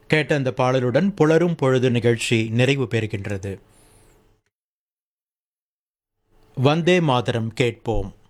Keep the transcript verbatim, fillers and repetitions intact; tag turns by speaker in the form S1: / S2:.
S1: கேட்ட அந்த பாடலுடன் புலரும் பொழுது நிகழ்ச்சி நிறைவு பெறுகின்றது. வந்தே மாதரம் கேட்போம்.